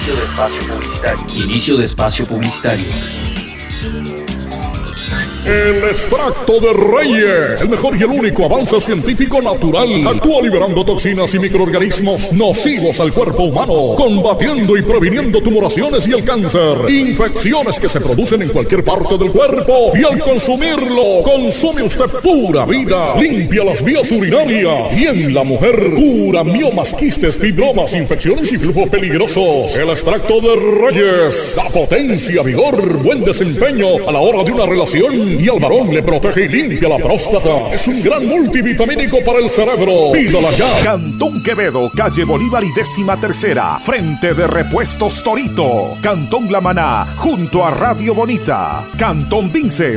de espacio publicitario. Inicio de espacio publicitario. El extracto de Reyes, el mejor y el único avance científico natural, actúa liberando toxinas y microorganismos nocivos al cuerpo humano, combatiendo y previniendo tumoraciones y el cáncer, infecciones que se producen en cualquier parte del cuerpo, y al consumirlo, consume usted pura vida, limpia las vías urinarias, y en la mujer cura miomas, quistes, fibromas, infecciones y flujos peligrosos. El extracto de Reyes da potencia, vigor, buen desempeño a la hora de una relación, y al varón le protege y limpia la próstata. Es un gran multivitamínico para el cerebro. Pídala ya. Cantón Quevedo, calle Bolívar y 13ª, frente de Repuestos Torito. Cantón La Maná, junto a Radio Bonita. Cantón Vince,